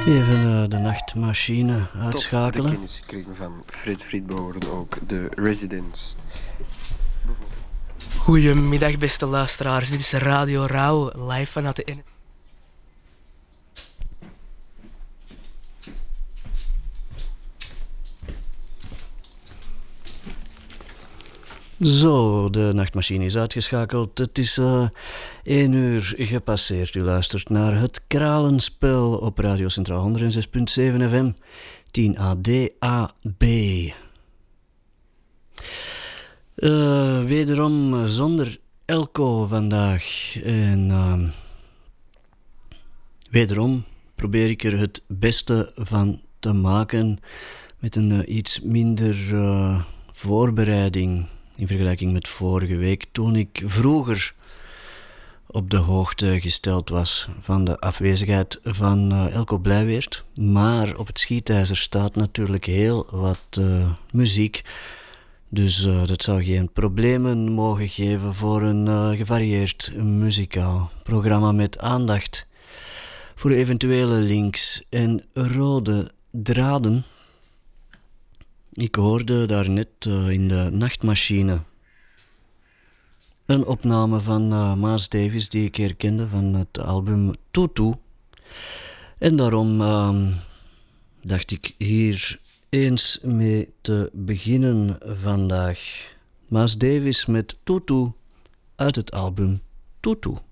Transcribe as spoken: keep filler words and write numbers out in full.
Even uh, de nachtmachine uitschakelen. Tot de kennis gekregen van Fred Friedbauer, ook de Residents. Goedemiddag beste luisteraars, dit is Radio Rauw, live vanuit de N. Zo, de nachtmachine is uitgeschakeld. Het is uh, één uur gepasseerd. U luistert naar het Kralenspel op Radio Centraal honderd zes komma zeven F M, tien A D A B. Uh, wederom zonder Elko vandaag. En uh, wederom probeer ik er het beste van te maken met een uh, iets minder uh, voorbereiding in vergelijking met vorige week, toen ik vroeger op de hoogte gesteld was van de afwezigheid van uh, Elko Blijweert. Maar op het schietijzer staat natuurlijk heel wat uh, muziek. Dus uh, dat zou geen problemen mogen geven voor een uh, gevarieerd muzikaal programma met aandacht voor eventuele links en rode draden. Ik hoorde daarnet uh, in de nachtmachine een opname van uh, Miles Davis die ik herkende van het album Tutu. En daarom uh, dacht ik hier eens mee te beginnen vandaag. Miles Davis met Tutu uit het album Tutu.